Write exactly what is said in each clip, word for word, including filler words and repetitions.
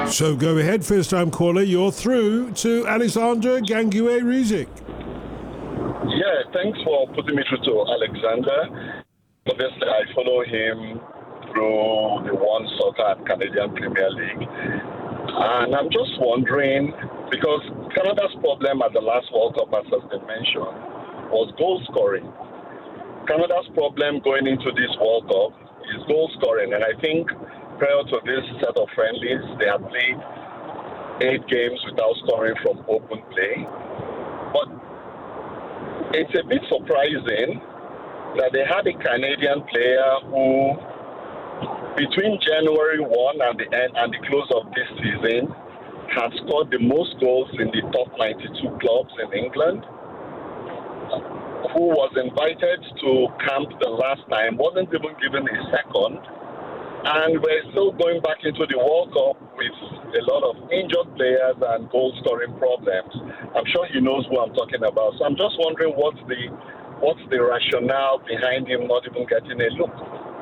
So go ahead, first time caller. You're through to Alexander Gangué Rizik. Yeah, thanks for putting me through to Alexander. Obviously, I follow him through the One Soccer and Canadian Premier League. And I'm just wondering, because Canada's problem at the last World Cup, as has been mentioned, was goal scoring. Canada's problem going into this World Cup is goal scoring. And I think prior to this set of friendlies, they had played eight games without scoring from open play. But it's a bit surprising that they had a Canadian player who, between January first and the end and the close of this season, had scored the most goals in the top ninety-two clubs in England, who was invited to camp the last time, wasn't even given a second, and we're still going back into the World Cup with a lot of injured players and goal-scoring problems. I'm sure he knows who I'm talking about. So I'm just wondering what's the what's the rationale behind him not even getting a look.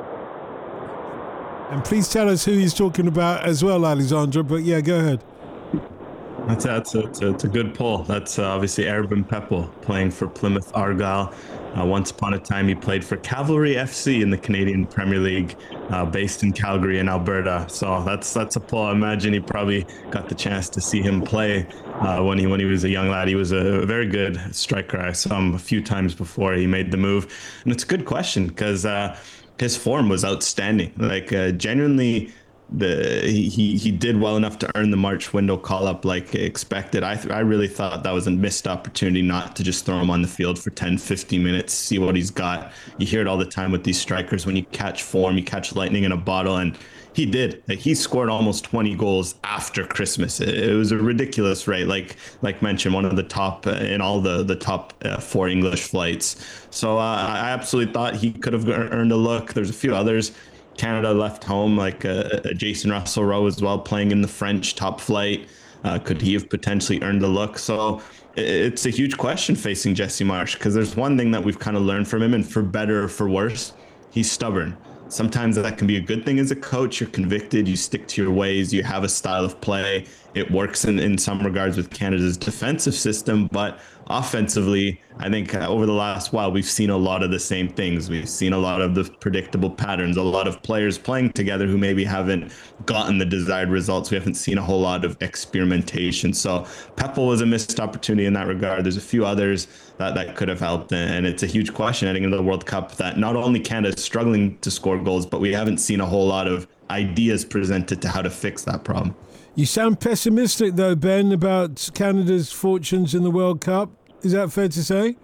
And please tell us who he's talking about as well, Alexandra. But yeah, go ahead. That's, that's, a, that's, a, that's a good pull. That's uh, obviously Erben Peppel playing for Plymouth Argyle. Uh, once upon a time, he played for Cavalry F C in the Canadian Premier League, uh, based in Calgary in Alberta. So that's that's a pull. I imagine he probably got the chance to see him play uh, when he when he was a young lad. He was a very good striker. I saw him a few times before he made the move, and it's a good question because uh, his form was outstanding. Like uh, genuinely. The he he did well enough to earn the March window call up like expected. I th- I really thought that was a missed opportunity not to just throw him on the field for ten, fifteen minutes, see what he's got. You hear it all the time with these strikers. When you catch form, you catch lightning in a bottle, and he did. Like, he scored almost twenty goals after Christmas. It, it was a ridiculous rate. Like like mentioned, one of the top uh, in all the the top uh, four English flights. So uh, I absolutely thought he could have earned a look. There's a few others. Canada left home, like uh, Jason Russell-Rowe as well, playing in the French top flight. Uh, could he have potentially earned a look? So it's a huge question facing Jesse Marsch, because there's one thing that we've kind of learned from him, and for better or for worse, he's stubborn. Sometimes that can be a good thing as a coach. You're convicted, you stick to your ways, you have a style of play. It works in, in some regards with Canada's defensive system, but offensively, I think uh, over the last while, we've seen a lot of the same things. We've seen a lot of the predictable patterns, a lot of players playing together who maybe haven't gotten the desired results. We haven't seen a whole lot of experimentation. So Peppel was a missed opportunity in that regard. There's a few others that, that could have helped. And it's a huge question heading into the World Cup that not only Canada is struggling to score goals, but we haven't seen a whole lot of ideas presented to how to fix that problem. You sound pessimistic, though, Ben, about Canada's fortunes in the World Cup. Is that fair to say?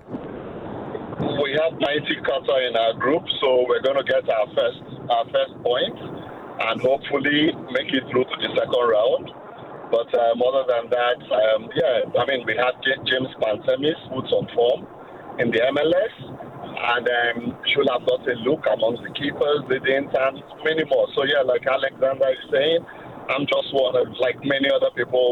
We have ninety Qatar in our group, so we're going to get our first our first point and hopefully make it through to the second round. But um, other than that, um, yeah, I mean, we had J- James Pantemis, who's on form in the M L S, and um, should have got a look amongst the keepers, they didn't, and many more. So, yeah, like Alexander is saying, I'm just one of, like many other people,